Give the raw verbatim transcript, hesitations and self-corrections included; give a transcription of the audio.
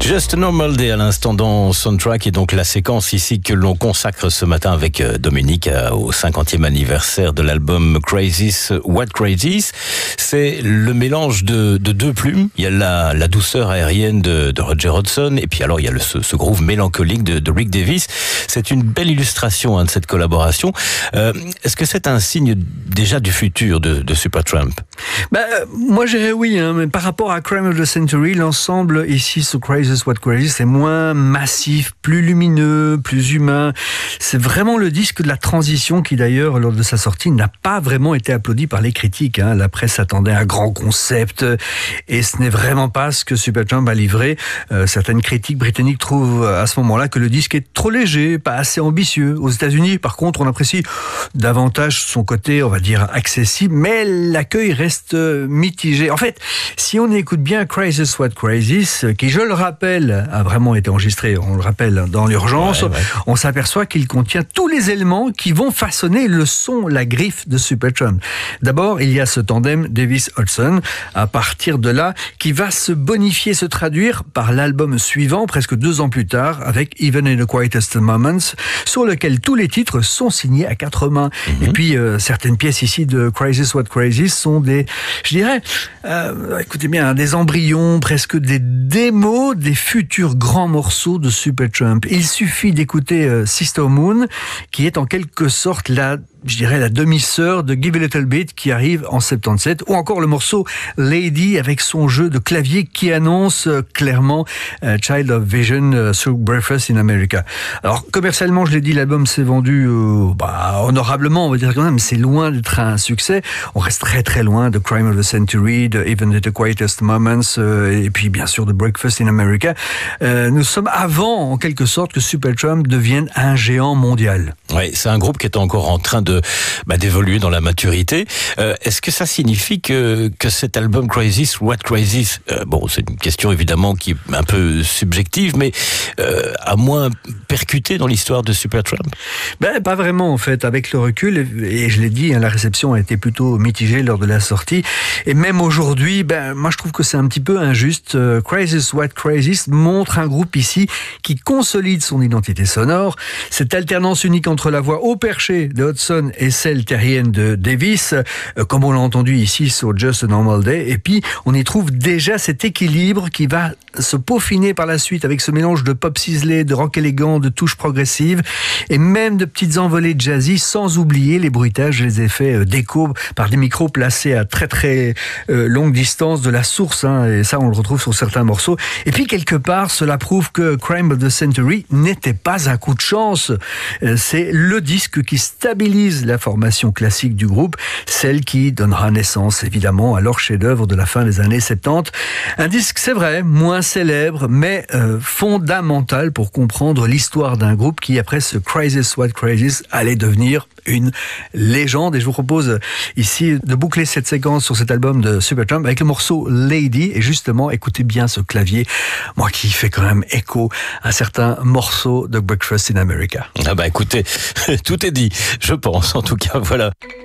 Just a Normal Day à l'instant dans Soundtrack, et donc la séquence ici que l'on consacre ce matin avec Dominique au cinquantième anniversaire de l'album Crazies, What Crazies. C'est le mélange de, de deux plumes. Il y a la, la douceur aérienne de, de Roger Hodgson, et puis alors il y a le, ce, ce groove mélancolique de, de Rick Davies. C'est une belle illustration hein, de cette collaboration. Euh, est-ce que c'est un signe déjà du futur de, de Supertramp? Bah, moi je dirais oui, hein, mais par rapport à Crime of the Century, l'ensemble ici sur Crazies, What Crazies, c'est moins massif, plus lumineux, plus humain. C'est vraiment le disque de la transition qui d'ailleurs, lors de sa sortie, n'a pas vraiment été applaudi par les critiques. Hein. La presse attendait un grand concept et ce n'est vraiment pas ce que Supertramp a livré. Euh, certaines critiques britanniques trouvent à ce moment-là que le disque est trop léger, pas assez ambitieux. Aux États-Unis, par contre, on apprécie davantage son côté, on va dire, accessible, mais l'accueil reste mitigé. En fait, si on écoute bien Crazies, What Crazies, qui, je le rappelle, a vraiment été enregistré, on le rappelle, dans l'urgence, ouais, ouais. on s'aperçoit qu'il contient tous les éléments qui vont façonner le son, la griffe de Supertramp. D'abord, il y a ce tandem Davies-Hodgson, à partir de là, qui va se bonifier, se traduire par l'album suivant, presque deux ans plus tard, avec Even in the Quietest Moments, sur lequel tous les titres sont signés à quatre mains. Mm-hmm. Et puis, euh, certaines pièces ici de Crazies, What Crazies sont des, je dirais, euh, écoutez bien, des embryons, presque des démos des futurs grands morceaux de Supertramp. Il suffit d'écouter euh, Sister Moon, qui est en quelque sorte la je dirais la demi-sœur de Give a Little Bit qui arrive en soixante-dix-sept, ou encore le morceau Lady avec son jeu de clavier qui annonce euh, clairement euh, Child of Vision euh, sur Breakfast in America. Alors commercialement, je l'ai dit, l'album s'est vendu euh, bah, honorablement, on va dire quand même, mais c'est loin d'être un succès. On reste très très loin de Crime of the Century, de Even at the Quietest Moments, euh, et puis bien sûr de Breakfast in America. Euh, nous sommes avant, en quelque sorte, que Supertramp devienne un géant mondial. Oui, c'est un groupe qui est encore en train de bah, d'évoluer dans la maturité. Euh, est-ce que ça signifie que que cet album Crazies, What Crazies, euh, bon, c'est une question évidemment qui est un peu subjective, mais euh, a moins percuté dans l'histoire de Supertramp? Ben pas vraiment en fait. Avec le recul, et je l'ai dit, hein, la réception a été plutôt mitigée lors de la sortie. Et même aujourd'hui, ben moi je trouve que c'est un petit peu injuste. Euh, Crazies, What Crazies montre un groupe ici qui consolide son identité sonore. Cette alternance unique entre la voix haut perché de Hodgson et celle terrienne de Davies, euh, comme on l'a entendu ici sur Just a Normal Day. Et puis, on y trouve déjà cet équilibre qui va se peaufiner par la suite avec ce mélange de pop ciselé, de rock élégant, de touches progressives et même de petites envolées jazzy, sans oublier les bruitages, les effets d'écho par des micros placés à très très euh, longue distance de la source. Hein, et ça, on le retrouve sur certains morceaux. Et puis, quelque part, cela prouve que Crime of the Century n'était pas un coup de chance. Euh, c'est le disque qui stabilise la formation classique du groupe, celle qui donnera naissance évidemment à leur chef-d'œuvre de la fin des années soixante-dix. Un disque, c'est vrai, moins célèbre, mais euh, fondamental pour comprendre l'histoire d'un groupe qui, après ce Crazies, What Crazies, allait devenir une légende. Et je vous propose ici de boucler cette séquence sur cet album de Supertramp avec le morceau Lady. Et justement, écoutez bien ce clavier, moi qui fait quand même écho à certains morceaux de Breakfast in America. Ah bah écoutez, tout est dit, je pense en tout cas, voilà.